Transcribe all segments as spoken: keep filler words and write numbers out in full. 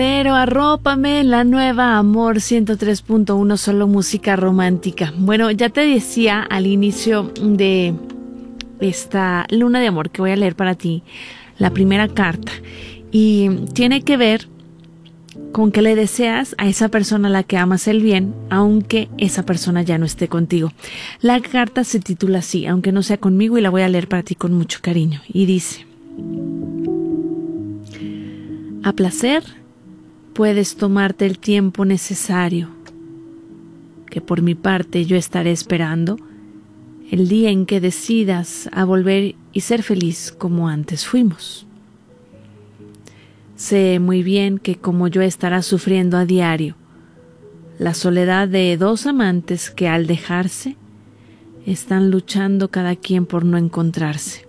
Pero arrópame, la nueva Amor ciento tres punto uno, solo música romántica. Bueno, ya te decía al inicio de esta luna de amor que voy a leer para ti, la primera carta, y tiene que ver con que le deseas a esa persona a la que amas el bien, aunque esa persona ya no esté contigo. La carta se titula así, aunque no sea conmigo, y la voy a leer para ti con mucho cariño. Y dice: a placer puedes tomarte el tiempo necesario, que por mi parte yo estaré esperando el día en que decidas a volver y ser feliz como antes fuimos. Sé muy bien que como yo estarás sufriendo a diario la soledad de dos amantes que al dejarse están luchando cada quien por no encontrarse.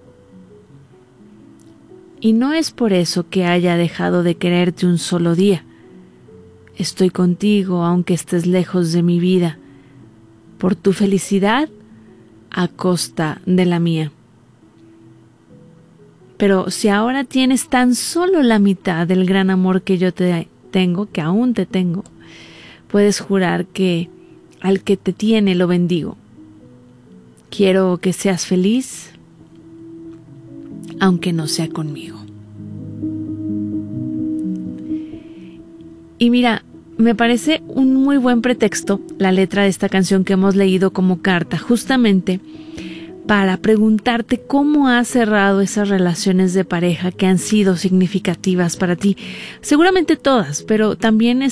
Y no es por eso que haya dejado de quererte un solo día. Estoy contigo aunque estés lejos de mi vida, por tu felicidad a costa de la mía. Pero si ahora tienes tan solo la mitad del gran amor que yo te tengo, que aún te tengo, puedes jurar que al que te tiene lo bendigo. Quiero que seas feliz, aunque no sea conmigo. Y mira, me parece un muy buen pretexto la letra de esta canción que hemos leído como carta, justamente para preguntarte cómo has cerrado esas relaciones de pareja que han sido significativas para ti. Seguramente todas, pero también